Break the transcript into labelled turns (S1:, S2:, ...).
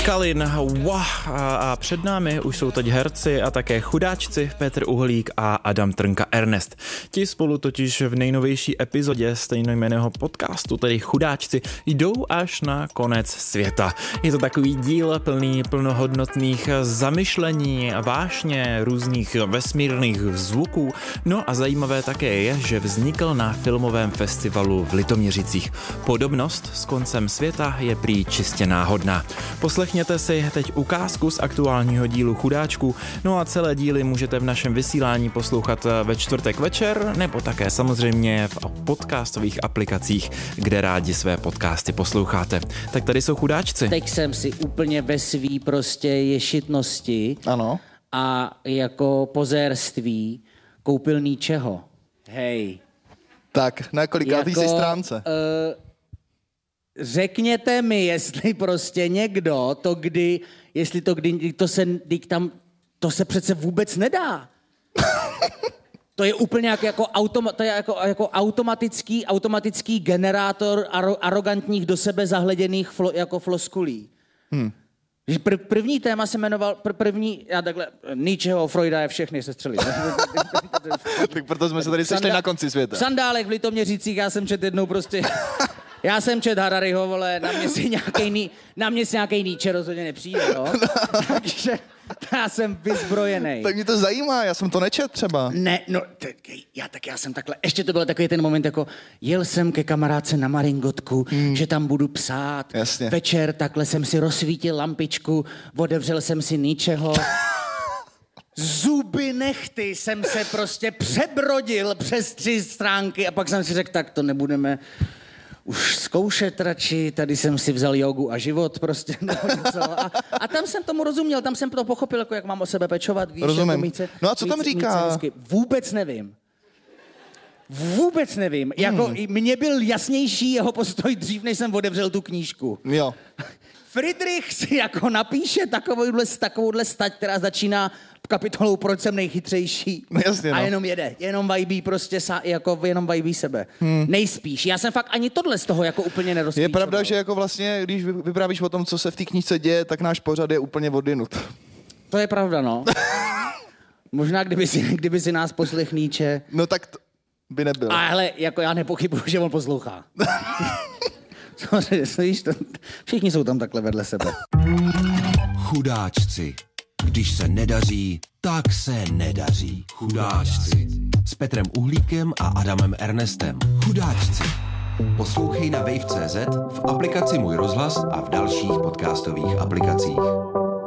S1: Kalin, a před námi už jsou teď herci a také chudáčci Petr Uhlík a Adam Trnka Ernest. Ti spolu totiž v nejnovější epizodě stejnojmenného podcastu, tedy Chudáčci, jdou až na konec světa. Je to takový díl plný plnohodnotných zamyšlení, vášně, různých vesmírných zvuků. No a zajímavé také je, že vznikl na filmovém festivalu v Litoměřicích. Podobnost s koncem světa je prý čistě náhodná. Poslechněte si teď ukázku z aktuálního dílu Chudáčků, no a celé díly můžete v našem vysílání poslouchat ve čtvrtek večer, nebo také samozřejmě v podcastových aplikacích, kde rádi své podcasty posloucháte. Tak tady jsou Chudáčci.
S2: Teď jsem si úplně ve svý prostě ješitnosti a jako pozérství koupil ničeho. Hej.
S3: Tak, na kolikátý jsi stránce?
S2: Řekněte mi, jestli prostě někdo to se přece vůbec nedá. To je úplně jako automatický generátor arrogantních do sebe zahleděných floskulí. První téma se jmenoval, Nietzscheho, Freuda je všechny se střelit.
S3: Tak proto jsme se tady sešli na konci světa.
S2: V sandálech v Litoměřicích, já jsem četl jednou prostě... Já jsem čet Harariho, vole, na mě si nějaký Nietzsche rozhodně nepřijde, jo? Takže já jsem vyzbrojený.
S3: Tak mě to zajímá, já jsem to nečet třeba.
S2: Ne, no, já jsem takhle, ještě to byl takový ten moment, jako jel jsem ke kamarádce na Maringotku, že tam budu psát.
S3: Jasně.
S2: Večer takhle jsem si rozsvítil lampičku, otevřel jsem si Nietzscheho. Zuby nechty jsem se prostě přebrodil přes 3 stránky a pak jsem si řekl, tak to nebudeme... už zkoušet radši, tady jsem si vzal jogu a život prostě, nebo něco. A tam jsem tomu rozuměl, tam jsem to pochopil, jako jak mám o sebe pečovat, víš,
S3: rozumím.
S2: Jako
S3: No a co tam říká?
S2: Vůbec nevím. Jako mně byl jasnější jeho postoj dřív, než jsem otevřel tu knížku.
S3: Jo.
S2: Friedrich si jako napíše takovouhle stať, která začíná kapitolou Proč jsem nejchytřejší.
S3: No jasně, no.
S2: A jenom jede, jenom vibí prostě jenom vibí sebe. Nejspíš. Já jsem fakt ani tohle z toho jako úplně nerozklíčoval.
S3: Je pravda, že jako vlastně, když vyprávíš o tom, co se v té knížce děje, tak náš pořad je úplně odinut.
S2: To je pravda, no. Možná, kdyby si nás poslechl Nietzsche.
S3: No tak to by nebyl.
S2: Ale jako já nepochybuju, že on poslouchá. Všichni jsou tam takhle vedle sebe.
S4: Chudáčci. Když se nedaří, tak se nedaří. Chudáčci. S Petrem Uhlíkem a Adamem Ernestem. Chudáčci. Poslouchej na wave.cz, v aplikaci Můj rozhlas a v dalších podcastových aplikacích.